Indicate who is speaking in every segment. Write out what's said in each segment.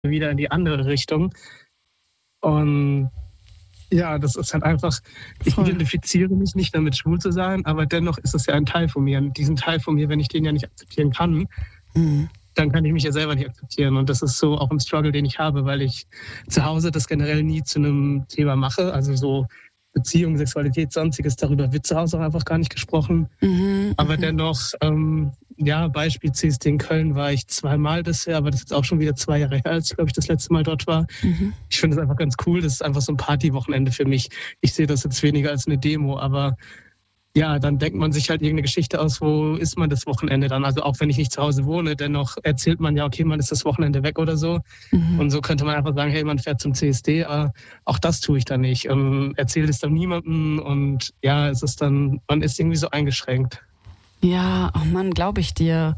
Speaker 1: wieder in die andere Richtung. Und ja, das ist halt einfach, ich identifiziere mich nicht damit, schwul zu sein, aber dennoch ist es ja ein Teil von mir. Und diesen Teil von mir, wenn ich den ja nicht akzeptieren kann, dann kann ich mich ja selber nicht akzeptieren. Und das ist so auch ein Struggle, den ich habe, weil ich zu Hause das generell nie zu einem Thema mache. Also so Beziehung, Sexualität, Sonstiges, darüber wird zu Hause auch einfach gar nicht gesprochen. Aber dennoch, Beispiel CSD in Köln war ich 2-mal bisher, aber das ist jetzt auch schon wieder 2 Jahre her, als ich, glaube ich, das letzte Mal dort war. Ich finde das einfach ganz cool. Das ist einfach so ein Partywochenende für mich. Ich sehe das jetzt weniger als eine Demo, aber ja, dann denkt man sich halt irgendeine Geschichte aus, wo ist man das Wochenende dann? Also auch wenn ich nicht zu Hause wohne, dennoch erzählt man ja, okay, man ist das Wochenende weg oder so. Und so könnte man einfach sagen, hey, man fährt zum CSD, aber auch das tue ich dann nicht. Erzählt es dann niemandem und ja, es ist dann, man ist irgendwie so eingeschränkt.
Speaker 2: Ja, oh Mann, glaube ich dir.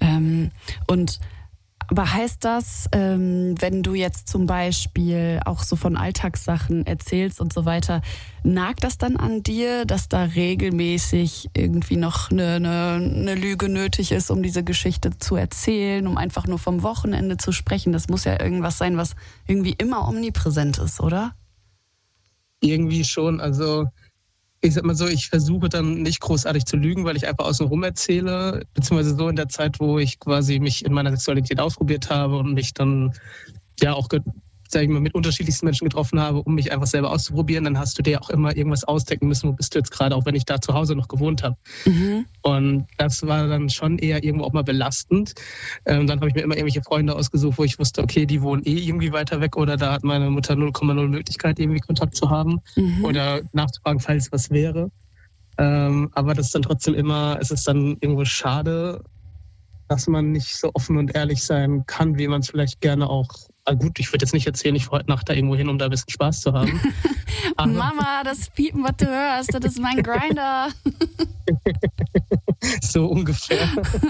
Speaker 2: Aber heißt das, wenn du jetzt zum Beispiel auch so von Alltagssachen erzählst und so weiter, nagt das dann an dir, dass da regelmäßig irgendwie noch eine Lüge nötig ist, um diese Geschichte zu erzählen, um einfach nur vom Wochenende zu sprechen? Das muss ja irgendwas sein, was irgendwie immer omnipräsent ist, oder?
Speaker 1: Irgendwie schon, also ich sag mal so, ich versuche dann nicht großartig zu lügen, weil ich einfach außenrum erzähle, beziehungsweise so in der Zeit, wo ich quasi mich in meiner Sexualität ausprobiert habe und mich dann ja auch, sag ich mal, mit unterschiedlichsten Menschen getroffen habe, um mich einfach selber auszuprobieren, dann hast du dir auch immer irgendwas ausdenken müssen, wo bist du jetzt gerade, auch wenn ich da zu Hause noch gewohnt habe. Und das war dann schon eher irgendwo auch mal belastend. Dann habe ich mir immer irgendwelche Freunde ausgesucht, wo ich wusste, okay, die wohnen irgendwie weiter weg oder da hat meine Mutter 0,0 Möglichkeit, irgendwie Kontakt zu haben oder nachzufragen, falls was wäre. Aber das ist dann trotzdem immer, es ist dann irgendwo schade, dass man nicht so offen und ehrlich sein kann, wie man es vielleicht gerne auch. Gut, ich würde jetzt nicht erzählen, ich fahre heute Nacht da irgendwo hin, um da ein bisschen Spaß zu haben.
Speaker 2: Mama, das Piepen, was du hörst, das ist mein Grinder.
Speaker 1: So ungefähr.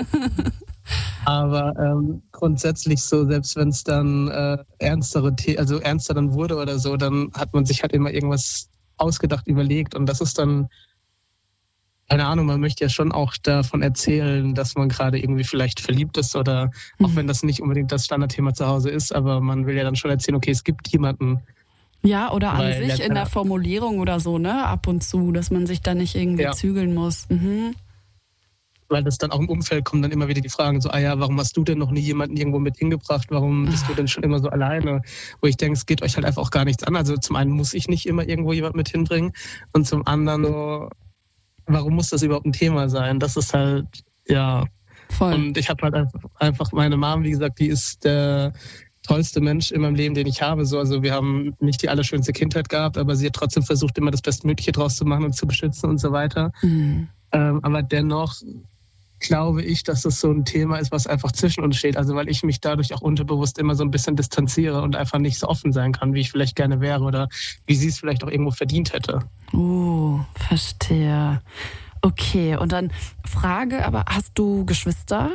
Speaker 1: Aber grundsätzlich so, selbst wenn es dann ernster dann wurde oder so, dann hat man sich halt immer irgendwas ausgedacht, überlegt und das ist dann, keine Ahnung, man möchte ja schon auch davon erzählen, dass man gerade irgendwie vielleicht verliebt ist oder auch wenn das nicht unbedingt das Standardthema zu Hause ist, aber man will ja dann schon erzählen, okay, es gibt jemanden.
Speaker 2: Ja, oder an sich in der Formulierung oder so, ne, ab und zu, dass man sich da nicht irgendwie zügeln muss.
Speaker 1: Weil das dann auch im Umfeld kommen dann immer wieder die Fragen so, warum hast du denn noch nie jemanden irgendwo mit hingebracht? Warum bist du denn schon immer so alleine? Wo ich denke, es geht euch halt einfach auch gar nichts an. Also zum einen muss ich nicht immer irgendwo jemand mit hinbringen und zum anderen nur, warum muss das überhaupt ein Thema sein? Das ist halt, ja.
Speaker 2: Voll.
Speaker 1: Und ich habe halt einfach meine Mom, wie gesagt, die ist der tollste Mensch in meinem Leben, den ich habe. So, also wir haben nicht die allerschönste Kindheit gehabt, aber sie hat trotzdem versucht, immer das Bestmögliche draus zu machen und zu beschützen und so weiter. Aber dennoch glaube ich, dass das so ein Thema ist, was einfach zwischen uns steht. Also weil ich mich dadurch auch unterbewusst immer so ein bisschen distanziere und einfach nicht so offen sein kann, wie ich vielleicht gerne wäre oder wie sie es vielleicht auch irgendwo verdient hätte.
Speaker 2: Verstehe. Okay, und dann Frage, aber hast du Geschwister?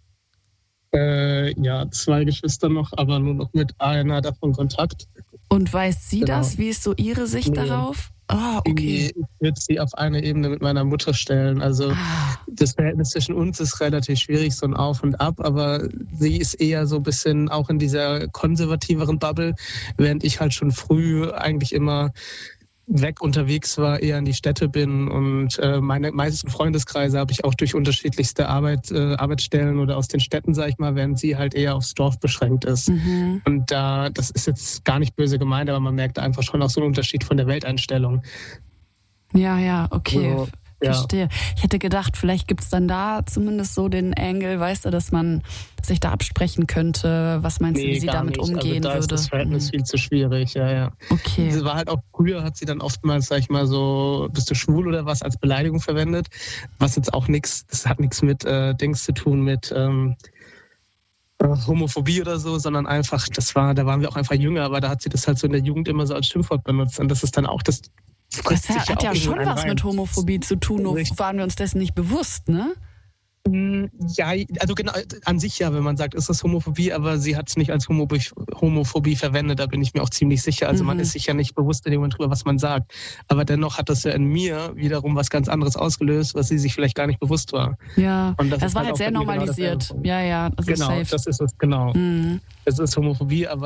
Speaker 1: Ja, 2 Geschwister noch, aber nur noch mit einer davon Kontakt.
Speaker 2: Und weiß sie das? Wie ist so ihre Sicht darauf? Okay.
Speaker 1: Ich würde sie auf eine Ebene mit meiner Mutter stellen. Also das Verhältnis zwischen uns ist relativ schwierig, so ein Auf und Ab, aber sie ist eher so ein bisschen auch in dieser konservativeren Bubble, während ich halt schon früh eigentlich immer weg unterwegs war, eher in die Städte bin und meine meisten Freundeskreise habe ich auch durch unterschiedlichste Arbeitsstellen oder aus den Städten, sag ich mal, während sie halt eher aufs Dorf beschränkt ist. Und das ist jetzt gar nicht böse gemeint, aber man merkt einfach schon auch so einen Unterschied von der Welteinstellung.
Speaker 2: Ja, okay. So, verstehe. Ich hätte gedacht, vielleicht gibt es dann da zumindest so den Angle, weißt du, dass man sich da absprechen könnte. Was meinst du, wie sie damit umgehen würde?
Speaker 1: Ist das Verhältnis viel zu schwierig, ja.
Speaker 2: Okay.
Speaker 1: Sie war halt auch früher, hat sie dann oftmals, sag ich mal so, bist du schwul oder was, als Beleidigung verwendet. Was jetzt auch das hat nichts mit Dings zu tun, mit Homophobie oder so, sondern einfach, da waren wir auch einfach jünger, aber da hat sie das halt so in der Jugend immer so als Schimpfwort benutzt. Und das ist dann auch das
Speaker 2: hat ja schon was mit Homophobie zu tun, nur waren wir uns dessen nicht bewusst, ne?
Speaker 1: Ja, also genau, an sich ja, wenn man sagt, ist das Homophobie, aber sie hat es nicht als Homophobie verwendet, da bin ich mir auch ziemlich sicher. Also man ist sich ja nicht bewusst in dem Moment drüber, was man sagt. Aber dennoch hat das ja in mir wiederum was ganz anderes ausgelöst, was sie sich vielleicht gar nicht bewusst war.
Speaker 2: Ja,
Speaker 1: und
Speaker 2: das war halt sehr normalisiert.
Speaker 1: Genau
Speaker 2: ja, das
Speaker 1: genau,
Speaker 2: ist safe.
Speaker 1: das ist es, genau. Es ist Homophobie, aber